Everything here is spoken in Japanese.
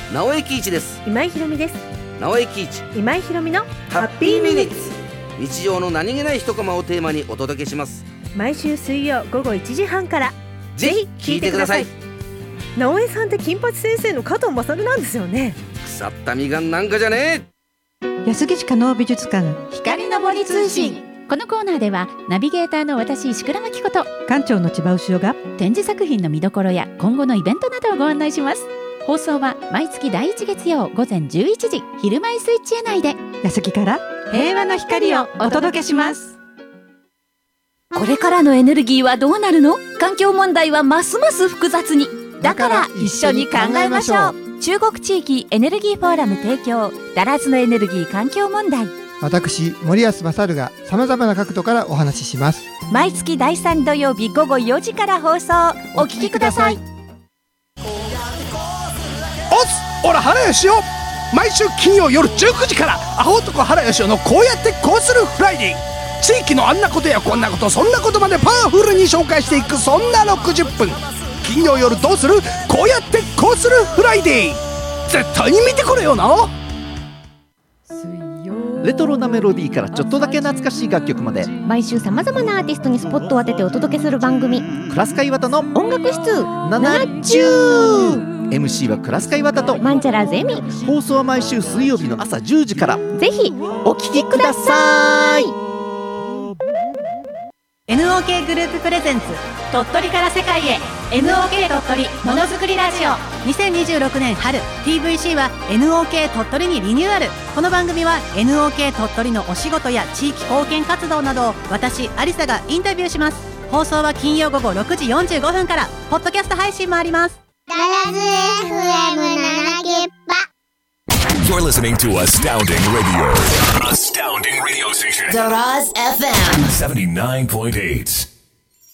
直江喜一です。 今井ひろみです。 直江喜一、 今井ひろみのハッピーミニッツ。日常の何気ない一コマをテーマにお届けします。 毎週水曜午後1時半からぜひ聞いてください。 直江さんって金八先生の加藤勝なんですよね。 腐ったみがんなんかじゃねえ。 安来市加納美術館光の森通信。このコーナーではナビゲーターの私石倉真希子と館長の千葉牛尾が展示作品の見どころや今後のイベントなどをご案内します。放送は毎月第1月曜午前11時昼前スイッチへ内で安来から平和の光をお届けします。 これからのエネルギーはどうなるの？環境問題はますます複雑に。だから一緒に考えましょう。中国地域エネルギーフォーラム提供、ダラズのエネルギー環境問題。 私森安勝がさまざまな角度からお話しします。 毎月第3土曜日午後4時から放送。お聞きください。 おす、おら原義雄。毎週金曜夜19時からアホ男原義雄のこうやってこうするフライデー。地域のあんなことやこんなこと、そんなことまでパワフルに紹介していく、そんな60分。金曜夜どうする？こうやってこうするフライデー。絶対に見てくれよな。 レトロなメロディーからちょっとだけ懐かしい楽曲まで、 毎週さまざまなアーティストにスポットを当ててお届けする番組、 クラスカイワタの音楽室 70。 MC はクラスカイワタとマンチャラゼミ。 放送は毎週水曜日の朝10時から。 ぜひお聞きください。 NOK グループプレゼンツ、鳥取から世界へ NOK 鳥取ものづくりラジオ。2026年春 TVC は NOK 鳥取にリニューアル。この番組は NOK 鳥取のお仕事や地域貢献活動などを私アリサがインタビューします。放送は金曜午後6時45分から。ポッドキャスト配信もあります。 ダラズ FM7 キッパ。 You're listening to Astounding Radio. Astounding Radio Station. Daraz FM 79.8.